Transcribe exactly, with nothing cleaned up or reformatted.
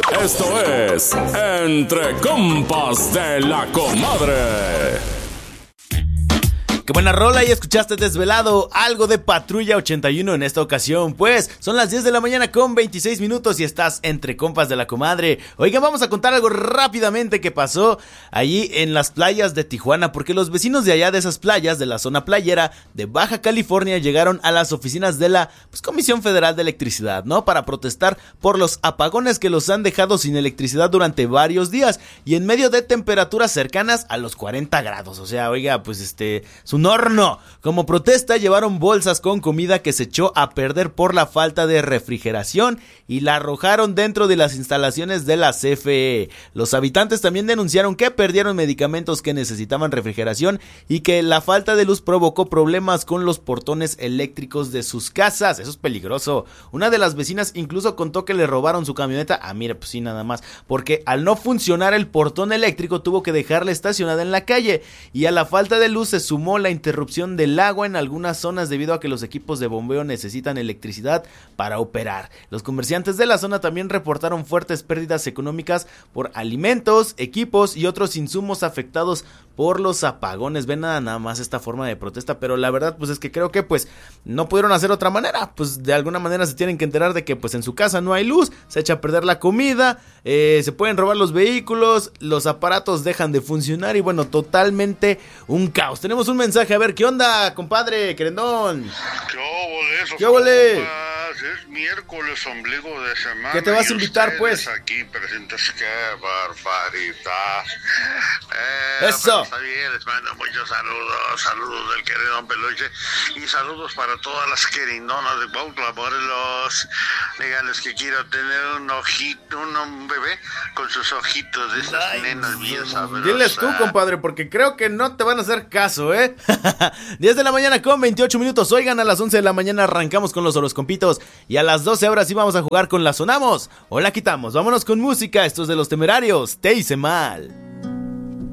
Esto es Entre Compas de la Comadre. Qué buena rola, y escuchaste Desvelado, algo de Patrulla ochenta y uno en esta ocasión. Pues son las diez de la mañana con veintiséis minutos y estás Entre Compas de la Comadre. Oigan, vamos a contar algo rápidamente que pasó allí en las playas de Tijuana, porque los vecinos de allá de esas playas, de la zona playera de Baja California, llegaron a las oficinas de la pues, Comisión Federal de Electricidad, ¿no? Para protestar por los apagones que los han dejado sin electricidad durante varios días y en medio de temperaturas cercanas a los cuarenta grados. O sea, oiga, pues este... un horno. Como protesta llevaron bolsas con comida que se echó a perder por la falta de refrigeración y la arrojaron dentro de las instalaciones de la C F E. Los habitantes también denunciaron que perdieron medicamentos que necesitaban refrigeración y que la falta de luz provocó problemas con los portones eléctricos de sus casas. Eso es peligroso. Una de las vecinas incluso contó que le robaron su camioneta. Ah, mira, pues sí, nada más. Porque al no funcionar el portón eléctrico tuvo que dejarla estacionada en la calle, y a la falta de luz se sumó la interrupción del agua en algunas zonas debido a que los equipos de bombeo necesitan electricidad para operar. Los comerciantes de la zona también reportaron fuertes pérdidas económicas por alimentos, equipos y otros insumos afectados por los apagones. Ven nada, nada más esta forma de protesta, pero la verdad pues es que creo que pues no pudieron hacer otra manera. Pues de alguna manera se tienen que enterar de que pues en su casa no hay luz, se echa a perder la comida, eh, se pueden robar los vehículos, los aparatos dejan de funcionar y bueno, totalmente un caos. Tenemos un mensaje, a ver, ¿qué onda, compadre querendón? ¿Qué óvole eso? ¿Qué óvole? Es miércoles, ombligo de semana. ¿Qué te vas a invitar, pues? Aquí presentes, qué barbaridad. Eh, Eso. Está bien, les mando muchos saludos, saludos del querido Peluche y saludos para todas las querindonas de Cuautla, Morelos. Díganles que quiero tener un ojito, un, un bebé con sus ojitos de esas Ay, nenas bien sabrosas. Diles tú, compadre, porque creo que no te van a hacer caso, ¿eh? diez de la mañana con veintiocho minutos. Oigan, a las once de la mañana arrancamos con los horoscopitos y a las doce horas sí vamos a jugar con la sonamos o la quitamos. Vámonos con música, esto es de Los Temerarios, Te hice mal.